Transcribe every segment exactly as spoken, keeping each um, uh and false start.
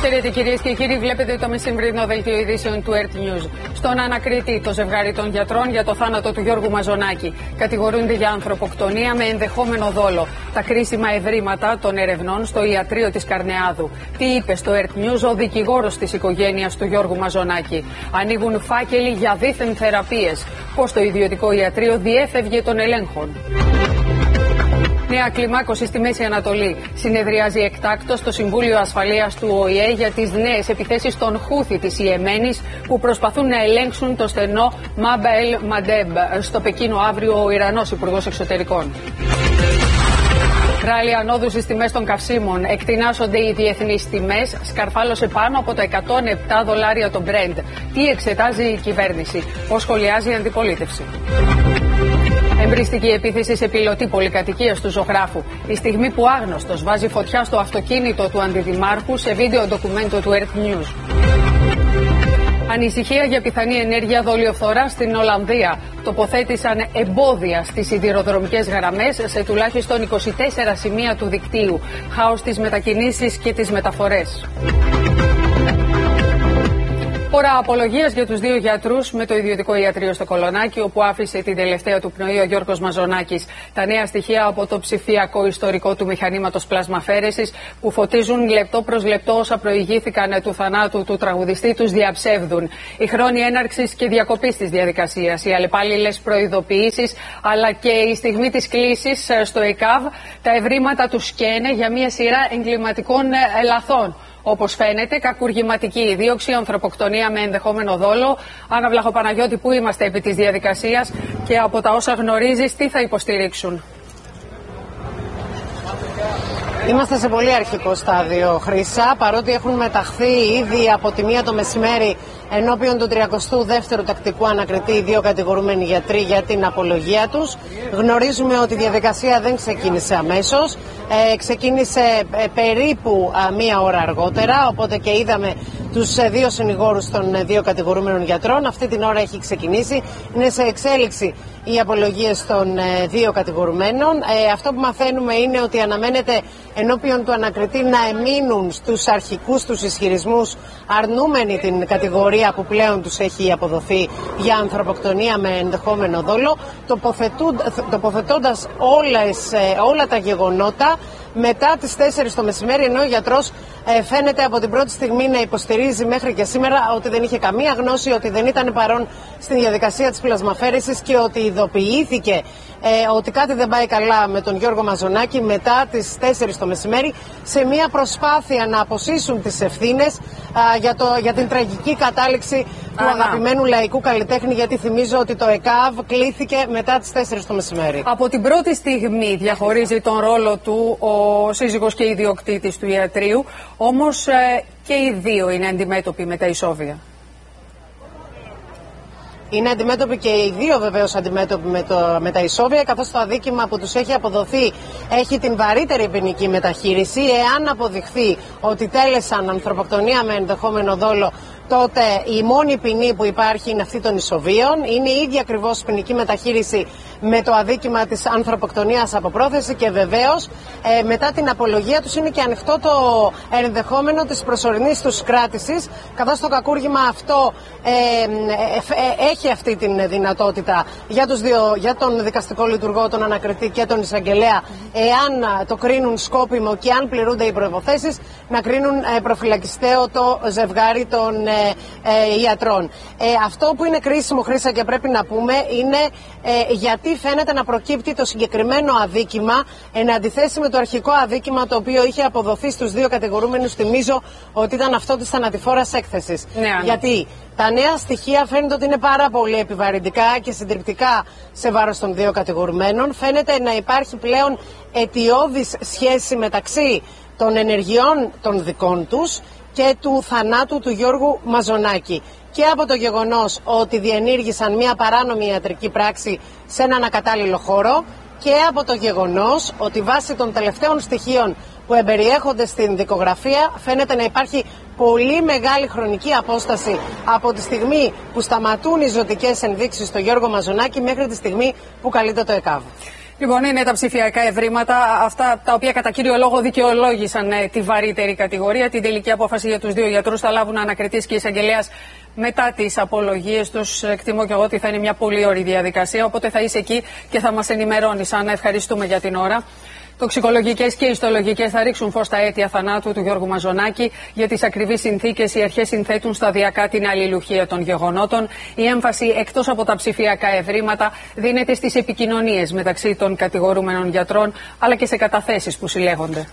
Χαίρετε κυρίες και κύριοι, βλέπετε το μεσημβρινό δελτίο ειδήσεων του Earth News. Στον ανακριτή, το ζευγάρι των γιατρών για το θάνατο του Γιώργου Μαζονάκη. Κατηγορούνται για ανθρωποκτονία με ενδεχόμενο δόλο. Τα κρίσιμα ευρήματα των ερευνών στο ιατρείο της Καρνεάδου. Τι είπε στο Earth News ο δικηγόρος της οικογένειας του Γιώργου Μαζονάκη. Ανοίγουν φάκελοι για δίθεν θεραπείες. Πώς το ιδιωτικό ιατρείο διέφευγε των ελέγχων. Νέα κλιμάκωση στη Μέση Ανατολή. Συνεδριάζει εκτάκτως το Συμβούλιο Ασφαλείας του Ο Η Ε για τις νέες επιθέσεις των Χούθι της Ιεμένης που προσπαθούν να ελέγξουν το στενό Μάμπα Ελ Μαντέμπ. Στο Πεκίνο αύριο ο Ιρανός Υπουργός Εξωτερικών. Ράλι ανόδου στις τιμές των καυσίμων. Εκτινάσονται οι διεθνείς τιμές. Σκαρφάλωσε πάνω από τα εκατόν επτά δολάρια το Brent. Τι εξετάζει η κυβέρνηση. Πώς σχολιάζει η αντιπολίτευση. Εμπρίστηκε η επίθεση σε πιλωτή πολυκατοικίας του ζωγράφου. Η στιγμή που άγνωστος βάζει φωτιά στο αυτοκίνητο του αντιδημάρχου σε βίντεο ντοκουμέντο του Earth News. Ανησυχία για πιθανή ενέργεια δολιοφθοράς στην Ολλανδία. Τοποθέτησαν εμπόδια στις σιδηροδρομικές γραμμές σε τουλάχιστον είκοσι τέσσερα σημεία του δικτύου. Χάος στις μετακινήσεις και τις μεταφορές. Ώρα απολογίας για τους δύο γιατρούς με το ιδιωτικό ιατρείο στο Κολονάκι, όπου άφησε την τελευταία του πνοή ο Γιώργος Μαζονάκης. Τα νέα στοιχεία από το ψηφιακό ιστορικό του μηχανήματος πλασμαφέρεσης που φωτίζουν λεπτό προς λεπτό όσα προηγήθηκαν του θανάτου του τραγουδιστή τους διαψεύδουν. Η χρόνη έναρξης και διακοπής της διαδικασίας, οι αλλεπάλληλες προειδοποιήσεις αλλά και η στιγμή της κλήσης στο ΕΚΑΒ, τα ευρήματα του σκένε για μια σειρά εγκληματικών ελαθών. Όπως φαίνεται, κακουργηματική δίωξη, ανθρωποκτονία με ενδεχόμενο δόλο. Άννα Βλαχοπαναγιώτη, πού είμαστε επί της διαδικασίας και από τα όσα γνωρίζεις, τι θα υποστηρίξουν? Είμαστε σε πολύ αρχικό στάδιο, Χρύσα, παρότι έχουν μεταχθεί ήδη από τη μία το μεσημέρι ενώπιον του τριακοστού δεύτερου τακτικού ανακριτή οι δύο κατηγορούμενοι γιατροί για την απολογία τους. Γνωρίζουμε ότι η διαδικασία δεν ξεκίνησε αμέσως, ε, ξεκίνησε ε, περίπου α, μία ώρα αργότερα, οπότε και είδαμε τους ε, δύο συνηγόρους των ε, δύο κατηγορούμενων γιατρών. Αυτή την ώρα έχει ξεκινήσει, είναι σε εξέλιξη οι απολογίες των ε, δύο κατηγορουμένων. Ε, αυτό που μαθαίνουμε είναι ότι αναμένεται ενώπιον του ανακριτή να εμείνουν στους αρχικούς τους ισχυρισμούς, αρνούμενοι την κατηγορία που πλέον τους έχει αποδοθεί για ανθρωποκτονία με ενδεχόμενο δόλο, τοποθετώντας όλες, ε, όλα τα γεγονότα μετά τις τέσσερις το μεσημέρι, ενώ ο γιατρός ε, φαίνεται από την πρώτη στιγμή να υποστηρίζει μέχρι και σήμερα ότι δεν είχε καμία γνώση, ότι δεν ήταν παρόν στη διαδικασία της πλασμαφέρεσης και ότι ειδοποιήθηκε ε, ότι κάτι δεν πάει καλά με τον Γιώργο Μαζονάκη μετά τις τέσσερις το μεσημέρι, σε μια προσπάθεια να αποσύσουν τις ευθύνες α, για, το, για την τραγική κατάληξη του Άνα. αγαπημένου λαϊκού καλλιτέχνη, γιατί θυμίζω ότι το ΕΚΑΒ κλήθηκε μετά τις τέσσερις το μεσημέρι. Από την πρώτη στιγμή διαχωρίζει τον ρόλο του ο σύζυγος και ιδιοκτήτης του ιατρείου, όμως ε, και οι δύο είναι αντιμέτωποι με τα ισόβια. Είναι αντιμέτωποι και οι δύο βεβαίως αντιμέτωποι με, το, με τα ισόβια, καθώς το αδίκημα που τους έχει αποδοθεί έχει την βαρύτερη ποινική μεταχείριση. Εάν αποδειχθεί ότι τέλεσαν ανθρωποκτονία με ενδεχόμενο δόλο, τότε η μόνη ποινή που υπάρχει είναι αυτή των ισοβίων. Είναι η ίδια ακριβώς ποινική μεταχείριση με το αδίκημα της ανθρωποκτονίας από πρόθεση και βεβαίως ε, μετά την απολογία τους είναι και ανοιχτό το ενδεχόμενο της προσωρινής τους κράτησης, καθώς το κακούργημα αυτό ε, ε, ε, έχει αυτή την δυνατότητα για, τους δύο, για τον δικαστικό λειτουργό, τον ανακριτή και τον εισαγγελέα, εάν το κρίνουν σκόπιμο και αν πληρούνται οι προϋποθέσεις, να κρίνουν ε, προφυλακιστέο το ζευγάρι των ε, ε, ιατρών. Ε, αυτό που είναι κρίσιμο, Χρύσα, και πρέπει να πούμε είναι ε, γιατί φαίνεται να προκύπτει το συγκεκριμένο αδίκημα εν αντιθέσει με το αρχικό αδίκημα το οποίο είχε αποδοθεί στους δύο κατηγορούμενους. Θυμίζω ότι ήταν αυτό της θανατηφόρας έκθεσης. Ναι, ναι. Γιατί τα νέα στοιχεία φαίνεται ότι είναι πάρα πολύ επιβαρυντικά και συντριπτικά σε βάρος των δύο κατηγορουμένων. Φαίνεται να υπάρχει πλέον αιτιώδης σχέση μεταξύ των ενεργειών των δικών τους και του θανάτου του Γιώργου Μαζονάκη. Και από το γεγονός ότι διενήργησαν μια παράνομη ιατρική πράξη σε έναν ακατάλληλο χώρο και από το γεγονός ότι βάσει των τελευταίων στοιχείων που εμπεριέχονται στην δικογραφία φαίνεται να υπάρχει πολύ μεγάλη χρονική απόσταση από τη στιγμή που σταματούν οι ζωτικές ενδείξεις στο Γιώργο Μαζονάκη μέχρι τη στιγμή που καλείται το ΕΚΑΒ. Λοιπόν, είναι τα ψηφιακά ευρήματα, αυτά τα οποία κατά κύριο λόγο δικαιολόγησαν ε, τη βαρύτερη κατηγορία. Την τελική απόφαση για τους δύο γιατρούς θα λάβουν ανακριτής και εισαγγελέας μετά τις απολογίες τους. Εκτιμώ και εγώ ότι θα είναι μια πολύ ωραία διαδικασία, οπότε θα είσαι εκεί και θα μας ενημερώνεις. Άννα, ευχαριστούμε για την ώρα. Τοξικολογικές και ιστολογικές θα ρίξουν φως στα αίτια θανάτου του Γιώργου Μαζονάκη. Για τις ακριβείς συνθήκες, οι αρχές συνθέτουν σταδιακά την αλληλουχία των γεγονότων. Η έμφαση, εκτός από τα ψηφιακά ευρήματα, δίνεται στις επικοινωνίες μεταξύ των κατηγορούμενων γιατρών, αλλά και σε καταθέσεις που συλλέγονται.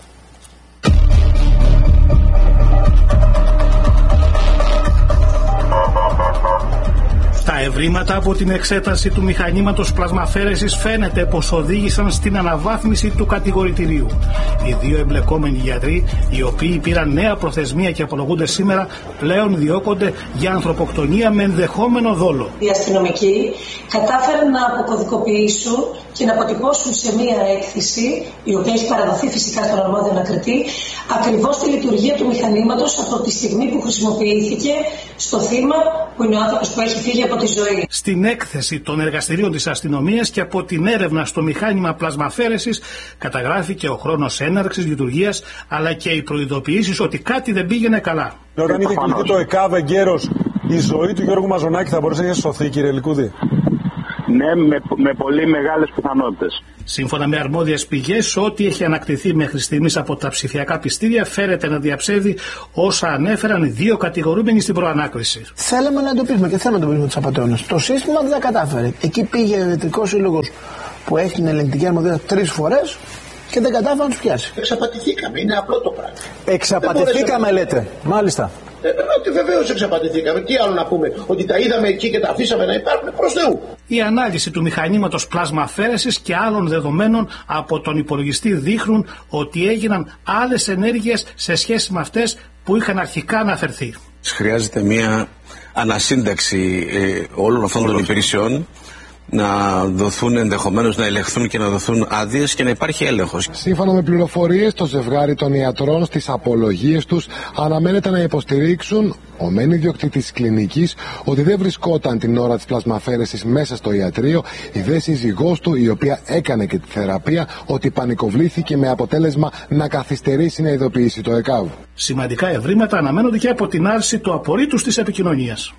Τα ευρήματα από την εξέταση του μηχανήματος πλασμαφέρεσης φαίνεται πως οδήγησαν στην αναβάθμιση του κατηγορητηρίου. Οι δύο εμπλεκόμενοι γιατροί, οι οποίοι πήραν νέα προθεσμία και απολογούνται σήμερα, πλέον διώκονται για ανθρωποκτονία με ενδεχόμενο δόλο. Οι αστυνομικοί κατάφεραν να αποκωδικοποιήσουν και να αποτυπώσουν σε μία έκθεση, η οποία έχει παραδοθεί φυσικά στον αρμόδιο ανακριτή, ακριβώς τη λειτουργία του μηχανήματος από τη στιγμή που χρησιμοποιήθηκε στο θύμα, που είναι ο άνθρωπος που έχει φύγει από τη ζωή. Στην έκθεση των εργαστηρίων της αστυνομίας και από την έρευνα στο μηχάνημα πλασμαφέρεσης καταγράφηκε ο χρόνος έναρξης λειτουργίας, αλλά και οι προειδοποιήσεις ότι κάτι δεν πήγαινε καλά. Όταν είχε κληθεί το ΕΚΑΒ εγκαίρος, η ζωή του Γιώργου Μαζονάκη θα μπορούσε να σωθεί, κύριε Λικούδη? Ναι, με, με πολύ μεγάλες πιθανότητες. Σύμφωνα με αρμόδιες πηγές, ό,τι έχει ανακτηθεί μέχρι στιγμής από τα ψηφιακά πιστήρια φέρεται να διαψεύδει όσα ανέφεραν οι δύο κατηγορούμενοι στην προανάκριση. Θέλαμε να εντοπίσουμε και θέλουμε να εντοπίσουμε τους απατεώνες. Το σύστημα δεν τα κατάφερε. Εκεί πήγε ο Ιατρικός Σύλλογος που έχει την ελεγκτική αρμοδιότητα τρεις φορές και δεν κατάφερε να τους πιάσει. Εξαπατηθήκαμε, είναι απλό το πράγμα. Εξαπατηθήκαμε, λέτε. Μάλιστα. Ε, ότι βεβαίως εξαπατηθήκαμε. Τι άλλο να πούμε, ότι τα είδαμε εκεί και τα αφήσαμε να υπάρχουν, προς Θεού. Η ανάλυση του μηχανήματος πλασμαφέρεσης και άλλων δεδομένων από τον υπολογιστή δείχνουν ότι έγιναν άλλες ενέργειες σε σχέση με αυτές που είχαν αρχικά αναφερθεί. Χρειάζεται μια ανασύνταξη ε, όλων αυτών των υπηρεσιών, να δοθούν ενδεχομένως να ελεγχθούν και να δοθούν άδειες και να υπάρχει έλεγχος. Σύμφωνα με πληροφορίες, το ζευγάρι των ιατρών στις απολογίες τους αναμένεται να υποστηρίξουν ο μεν ιδιοκτήτης της κλινικής ότι δεν βρισκόταν την ώρα της πλασμαφέρεσης μέσα στο ιατρείο, η δε σύζυγός του, η οποία έκανε και τη θεραπεία, ότι πανικοβλήθηκε με αποτέλεσμα να καθυστερήσει να ειδοποιήσει το ΕΚΑΒ. Σημαντικά ευρήματα αναμένονται και από την άρση του απορρίτους της επικοινωνίας.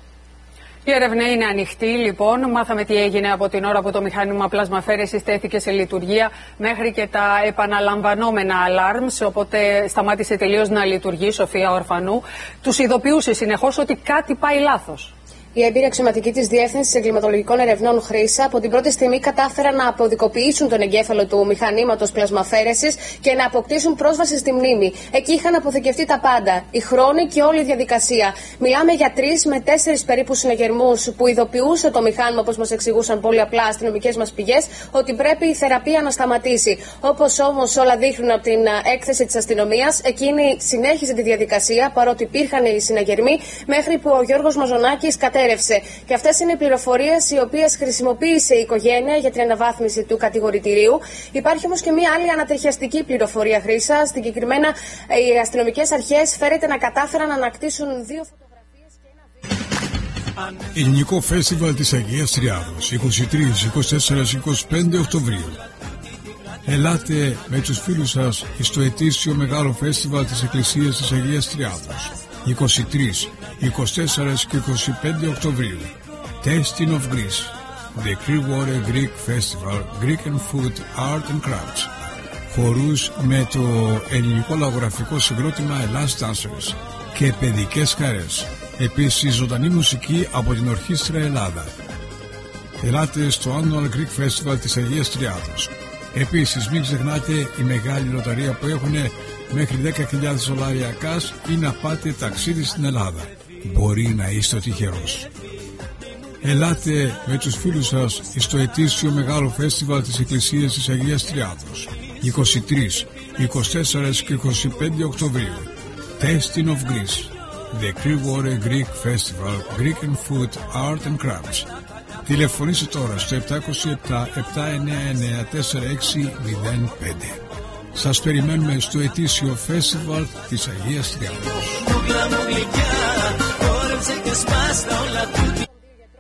Η έρευνα είναι ανοιχτή, λοιπόν. Μάθαμε τι έγινε από την ώρα που το μηχάνημα πλασμαφέρεσης τέθηκε σε λειτουργία μέχρι και τα επαναλαμβανόμενα alarms, οπότε σταμάτησε τελείως να λειτουργεί η Σοφία Ορφανού. Τους ειδοποιούσε συνεχώς ότι κάτι πάει λάθος. Η έμπειρη αξιωματική της Διεύθυνσης Εγκληματολογικών Ερευνών Χρύσα από την πρώτη στιγμή κατάφεραν να αποδικοποιήσουν τον εγκέφαλο του μηχανήματος πλασμαφέρεσης και να αποκτήσουν πρόσβαση στη μνήμη. Εκεί είχαν αποθηκευτεί τα πάντα, οι χρόνοι και όλη η διαδικασία. Μιλάμε για τρεις με τέσσερις περίπου συναγερμούς που ειδοποιούσε το μηχάνημα, όπως μας εξηγούσαν πολύ απλά αστυνομικές μας πηγές, ότι πρέπει η θεραπεία να σταματήσει. Όπως όμως όλα δείχνουν από την έκθεση της αστυνομίας, εκείνη συνέχιζε τη διαδικασία παρότι υπήρχαν οι συναγερμοί μέχρι που ο Γιώργος Μαζονάκης κατέβηκε. Και αυτές είναι οι πληροφορίες οι οποίες χρησιμοποίησε η οικογένεια για την αναβάθμιση του κατηγορητηρίου. Υπάρχει όμως και μία άλλη ανατριχιαστική πληροφορία, Χρύσα. Συγκεκριμένα, οι αστυνομικές αρχές φέρεται να κατάφεραν να ανακτήσουν δύο φωτογραφίες και ένα βίντεο. Ελληνικό Φέστιβαλ της Αγίας Τριάδος, είκοσι τρεις, είκοσι τέσσερα, είκοσι πέντε Οκτωβρίου. Ελάτε με τους φίλους σας στο ετήσιο μεγάλο φέστιβαλ της Εκκλησίας της Αγίας Τριάδος. είκοσι τρεις, είκοσι τέσσερα και είκοσι πέντε Οκτωβρίου. Tasting of Greece, The Clearwater Greek Festival, Greek and Food, Art and Crafts. Χορούς με το ελληνικό λαογραφικό συγκρότημα Ελλάς Dancers και παιδικές χαρές. Επίσης ζωντανή μουσική από την Ορχήστρα Ελλάδα. Ελάτε στο Annual Greek Festival της Αγίας Τριάδος. Επίσης μην ξεχνάτε η μεγάλη λοταρία που έχουν μέχρι δέκα χιλιάδες δολάρια cash ή να πάτε ταξίδι στην Ελλάδα. Μπορεί να είστε ο τυχερός. Ελάτε με τους φίλους σας στο ετήσιο μεγάλο φέστιβαλ της Εκκλησίας της Αγίας Τριάδος. είκοσι τρεις, είκοσι τέσσερα και είκοσι πέντε Οκτωβρίου. Tasting of Greece, The Clearwater Greek Festival, Greek and Food, Art and Crafts. Τηλεφωνήστε τώρα στο επτά μηδέν επτά, επτά εννιά εννιά, τέσσερα έξι μηδέν πέντε. Σας περιμένουμε στο ετήσιο φέστιβαλ της Αγίας Τριάδος.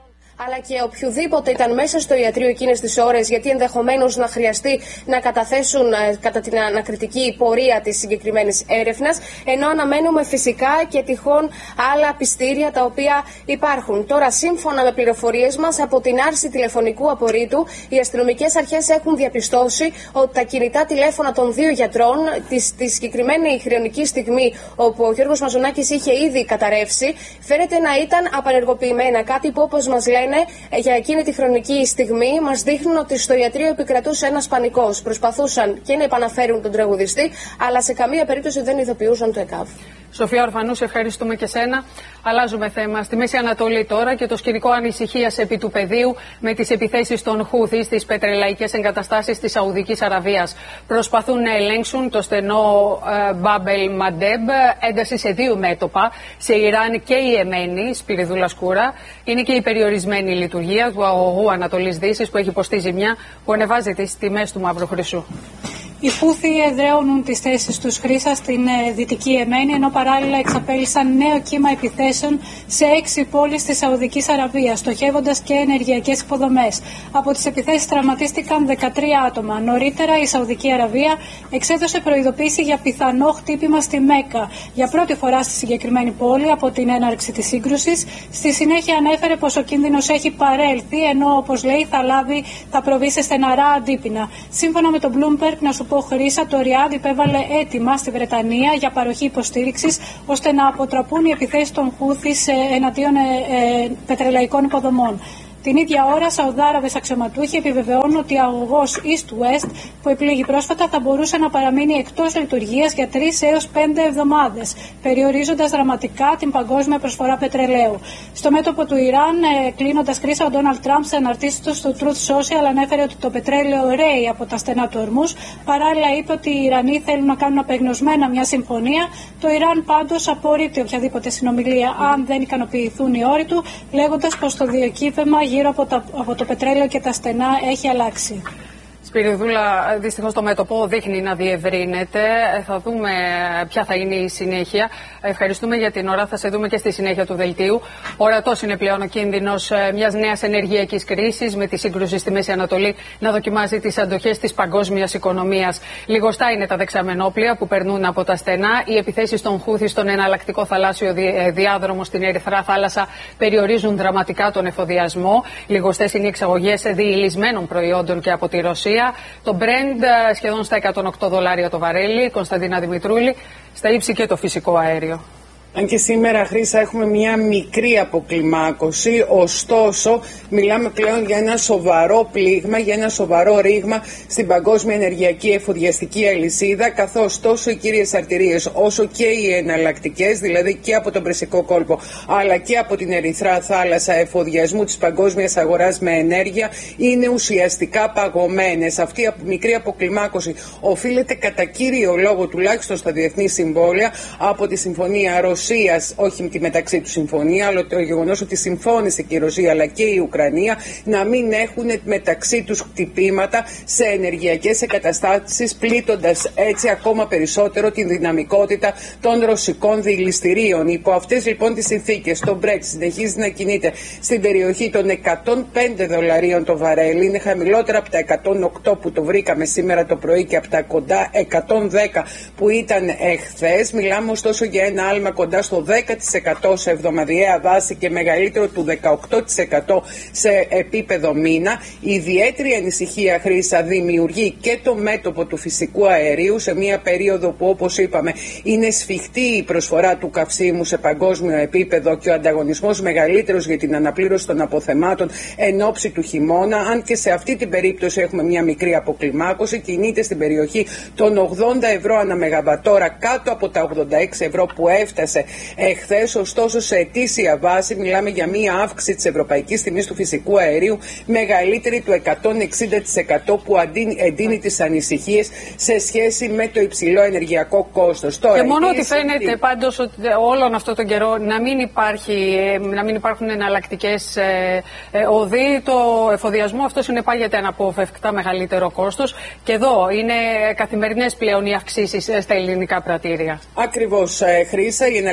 αλλά και οποιοδήποτε ήταν μέσα στο ιατρείο εκείνες τις ώρες, γιατί ενδεχομένως να χρειαστεί να καταθέσουν ε, κατά την ανακριτική πορεία της συγκεκριμένης έρευνας, ενώ αναμένουμε φυσικά και τυχόν άλλα πιστήρια τα οποία υπάρχουν. Τώρα, σύμφωνα με πληροφορίες μας από την άρση τηλεφωνικού απορρίτου, οι αστυνομικές αρχές έχουν διαπιστώσει ότι τα κινητά τηλέφωνα των δύο γιατρών τη συγκεκριμένη χρονική στιγμή όπου ο Γιώργος Μαζονάκης είχε ήδη καταρρεύσει, φαίνεται να ήταν απανεργοποιημένα. Κάτι που, όπως μας λένε, για εκείνη τη χρονική στιγμή μας δείχνουν ότι στο ιατρείο επικρατούσε ένας πανικός. Προσπαθούσαν και να επαναφέρουν τον τραγουδιστή, αλλά σε καμία περίπτωση δεν ειδοποιούσαν το ΕΚΑΒ. Σοφία Ορφανού, σε ευχαριστούμε και σένα. Αλλάζουμε θέμα. Στη Μέση Ανατολή τώρα και το σκηνικό ανησυχίας επί του πεδίου με τις επιθέσεις των Χούθι στις πετρελαϊκές εγκαταστάσεις της Σαουδικής Αραβίας. Προσπαθούν να ελέγξουν το στενό Μπάμπελ Μαντέμπ, ένταση σε δύο μέτωπα, σε Ιράν και η Εμένη, Σπυριδούλα Σκούρα. Είναι και η περιορισμένη λειτουργία του αγωγού Ανατολής Δύσης που έχει υποστεί ζημιά, που ανεβάζει τις τιμές του μαύρου χρυσού. Οι Χούθι εδραίωνουν τις θέσεις τους, Χρύσα, στην ε, Δυτική Εμένη, ενώ παράλληλα εξαπέλυσαν νέο κύμα επιθέσεων σε έξι πόλεις της Σαουδικής Αραβίας, στοχεύοντας και ενεργειακές υποδομές. Από τις επιθέσεις τραυματίστηκαν δεκατρία άτομα. Νωρίτερα η Σαουδική Αραβία εξέδωσε προειδοποίηση για πιθανό χτύπημα στη Μέκκα, για πρώτη φορά στη συγκεκριμένη πόλη από την έναρξη της σύγκρουσης. Στη συνέχεια ανέφερε πως ο κίνδυνος έχει παρέλθει, ενώ, όπως λέει, θα λάβει, θα προβεί σε στεναρά αντίπεινα. Σύμφωνα με τον Bloomberg, να σου πω, Χρύσα, το Ριάντ υπέβαλε αίτημα στη Βρετανία για παροχή υποστήριξης ώστε να αποτραπούν οι επιθέσεις των Χούθι εναντίον ε, ε, πετρελαϊκών υποδομών. Την ίδια ώρα, Σαουδάραβες αξιωματούχοι επιβεβαιώνουν ότι ο αγωγός East-West που επλήγει πρόσφατα θα μπορούσε να παραμείνει εκτός λειτουργίας για τρεις έως πέντε εβδομάδες, περιορίζοντας δραματικά την παγκόσμια προσφορά πετρελαίου. Στο μέτωπο του Ιράν, ε, κλείνοντας κρίση, ο Ντόναλντ Τραμπ σε αναρτήσεις του στο Truth Social ανέφερε ότι το πετρέλαιο ρέει από τα στενά του Ορμούς. Παράλληλα, είπε ότι οι Ιρανοί θέλουν να κάνουν απεγνωσμένα μια συμφωνία. Το Ιράν πάντως απορρίπτει οποιαδήποτε συνομιλία αν δεν ικανοποιηθούν οι όροι του, λέγοντας πως το διακύβευμα γύρω από, τα, από το πετρέλαιο και τα στενά έχει αλλάξει. Σπυριδούλα, δυστυχώς το μέτωπο δείχνει να διευρύνεται. Θα δούμε ποια θα είναι η συνέχεια. Ευχαριστούμε για την ώρα. Θα σε δούμε και στη συνέχεια του δελτίου. Ορατός είναι πλέον ο κίνδυνος μιας νέας ενεργειακής κρίσης, με τη σύγκρουση στη Μέση Ανατολή να δοκιμάζει τις αντοχές της παγκόσμιας οικονομίας. Λιγοστά είναι τα δεξαμενόπλια που περνούν από τα στενά. Οι επιθέσεις των Χούθι στον εναλλακτικό θαλάσσιο διάδρομο στην Ερυθρά Θάλασσα περιορίζουν δραματικά τον εφοδιασμό. Λιγοστές είναι οι εξαγωγές διηλυσμένων προϊόντων και από τη Ρωσία. Το Brent σχεδόν στα εκατόν οκτώ δολάρια το βαρέλι. Κωνσταντίνα Δημητρούλη, στα ύψη και το φυσικό αέριο. Αν και σήμερα, Χρύσα, έχουμε μια μικρή αποκλιμάκωση, ωστόσο μιλάμε πλέον για ένα σοβαρό πλήγμα, για ένα σοβαρό ρήγμα στην παγκόσμια ενεργειακή εφοδιαστική αλυσίδα, καθώς τόσο οι κύριες αρτηρίες όσο και οι εναλλακτικές, δηλαδή και από τον Περσικό κόλπο αλλά και από την Ερυθρά Θάλασσα εφοδιασμού της παγκόσμιας αγοράς με ενέργεια, είναι ουσιαστικά παγωμένες. Αυτή η μικρή αποκλιμάκωση οφείλεται κατά κύριο λόγο, τουλάχιστον στα διεθνή συμβόλαια, από τη Συμφωνία Ρωσίας. Όχι τη μεταξύ του συμφωνία, αλλά το γεγονός ότι συμφώνησε και η Ρωσία αλλά και η Ουκρανία να μην έχουν μεταξύ τους χτυπήματα σε ενεργειακές εγκαταστάσεις, πλήττοντας έτσι ακόμα περισσότερο την δυναμικότητα των ρωσικών διηληστηρίων. Υπό αυτές λοιπόν τις συνθήκες, το Brexit συνεχίζει να κινείται στην περιοχή των εκατόν πέντε δολαρίων το βαρέλι. Είναι χαμηλότερα από τα εκατόν οκτώ που το βρήκαμε σήμερα το πρωί και από τα κοντά εκατόν δέκα που ήταν εχθές. Μιλάμε ωστόσο για ένα άλμα κοντά στο δέκα τοις εκατό σε εβδομαδιαία βάση και μεγαλύτερο του δεκαοκτώ τοις εκατό σε επίπεδο μήνα. Ιδιαίτερη ανησυχία, Χρύσα, δημιουργεί και το μέτωπο του φυσικού αερίου σε μια περίοδο που, όπως είπαμε, είναι σφιχτή η προσφορά του καυσίμου σε παγκόσμιο επίπεδο και ο ανταγωνισμός μεγαλύτερος για την αναπλήρωση των αποθεμάτων εν ώψη του χειμώνα. Αν και σε αυτή την περίπτωση έχουμε μια μικρή αποκλιμάκωση, κινείται στην περιοχή των ογδόντα ευρώ ανά μεγαβατόρα, κάτω από τα ογδόντα έξι ευρώ που έφτασε εχθές. Ωστόσο, σε ετήσια βάση μιλάμε για μία αύξηση της ευρωπαϊκής τιμής του φυσικού αερίου μεγαλύτερη του εκατόν εξήντα τοις εκατό, που εντείνει τις ανησυχίες σε σχέση με το υψηλό ενεργειακό κόστος. Τώρα, και μόνο ότι φαίνεται η... πάντως ότι όλον αυτό τον καιρό να μην, υπάρχει, να μην υπάρχουν εναλλακτικές ε, ε, οδοί, το εφοδιασμό αυτό συνεπάγεται αναπόφευκτα μεγαλύτερο κόστος, και εδώ είναι καθημερινές πλέον οι αυξήσεις στα ελληνικά πρατήρια. Ακριβώς, ε, Χρύσα, η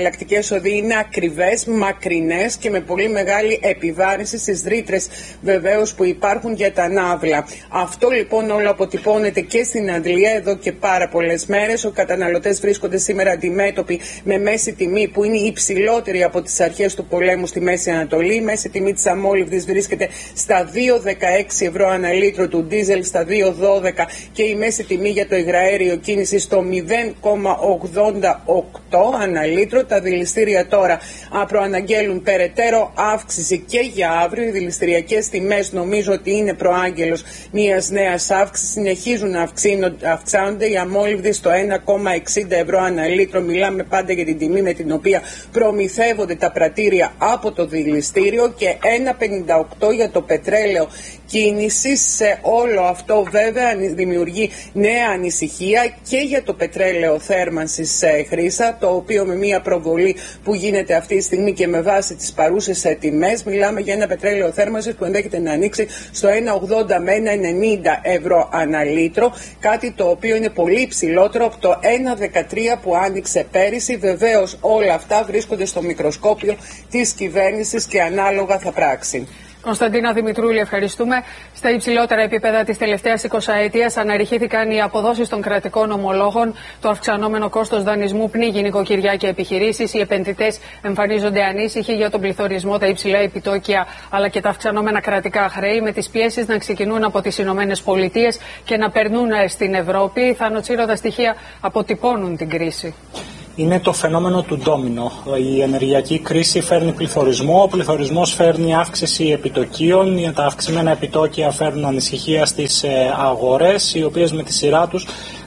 εναλλακτικές οδοί είναι ακριβές, μακρινές και με πολύ μεγάλη επιβάρυνση στις ρήτρες βεβαίως που υπάρχουν για τα ναύλα. Αυτό λοιπόν όλο αποτυπώνεται και στην Αντλία εδώ και πάρα πολλές μέρες. Οι καταναλωτές βρίσκονται σήμερα αντιμέτωποι με μέση τιμή που είναι υψηλότερη από τις αρχές του πολέμου στη Μέση Ανατολή. Η μέση τιμή της αμόλυβδης βρίσκεται στα δύο κόμμα δεκαέξι ευρώ ανά λίτρο, του ντίζελ στα δύο κόμμα δώδεκα και η μέση τιμή για το υγραέριο κίνηση στο μηδέν κόμμα ογδόντα οκτώ ανά λίτρο. Τα δηληστήρια τώρα προαναγγέλουν περαιτέρω αύξηση και για αύριο. Οι δηληστηριακές τιμές νομίζω ότι είναι προάγγελος μιας νέας αύξησης. Συνεχίζουν να αυξάνονται. Η αμόλυβδη στο ένα κόμμα εξήντα ευρώ ανά λίτρο. Μιλάμε πάντα για την τιμή με την οποία προμηθεύονται τα πρατήρια από το δηληστήριο, και ένα κόμμα πενήντα οκτώ για το πετρέλαιο κίνησης. Σε όλο αυτό βέβαια δημιουργεί νέα ανησυχία και για το πετρέλαιο θέρμανσης Χρύσα, το οποίο με μια προβολή που γίνεται αυτή τη στιγμή και με βάση τις παρούσες τιμές, μιλάμε για ένα πετρέλαιο θέρμανσης που ενδέχεται να ανοίξει στο ένα κόμμα ογδόντα με ένα κόμμα ενενήντα ευρώ ανά λίτρο, κάτι το οποίο είναι πολύ υψηλότερο από το ένα κόμμα δεκατρία που άνοιξε πέρυσι. Βεβαίως όλα αυτά βρίσκονται στο μικροσκόπιο της κυβέρνησης και ανάλογα θα πράξει. Κωνσταντίνα Δημητρούλη, ευχαριστούμε. Στα υψηλότερα επίπεδα της τελευταίας εικοσαετίας αναρριχήθηκαν οι αποδόσεις των κρατικών ομολόγων. Το αυξανόμενο κόστος δανεισμού πνίγει νοικοκυριά και επιχειρήσεις. Οι επενδυτές εμφανίζονται ανήσυχοι για τον πληθωρισμό, τα υψηλά επιτόκια αλλά και τα αυξανόμενα κρατικά χρέη, με τις πιέσεις να ξεκινούν από τις Ηνωμένες Πολιτείες και να περνούν στην Ευρώπη. Θανοτσίροδα στοιχεία αποτυπώνουν την κρίση. Είναι το φαινόμενο του ντόμινο. Η ενεργειακή κρίση φέρνει πληθωρισμό, ο πληθωρισμός φέρνει αύξηση επιτοκίων, τα αυξημένα επιτόκια φέρνουν ανησυχία στις αγορές, οι οποίες με τη σειρά τους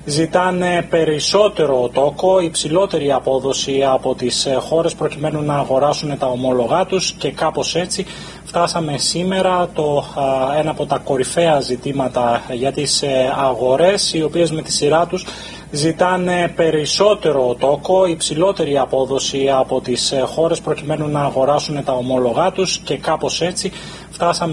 ζητάνε περισσότερο τόκο, υψηλότερη απόδοση από τις χώρες προκειμένου να αγοράσουν τα ομόλογά τους, και κάπως έτσι φτάσαμε σήμερα το, ένα από τα κορυφαία ζητήματα για τις αγορές, οι οποίες με τη σειρά τους ζητάνε περισσότερο τόκο, υψηλότερη απόδοση από τις χώρες προκειμένου να αγοράσουν τα ομόλογά τους, και κάπως έτσι φτάσαμε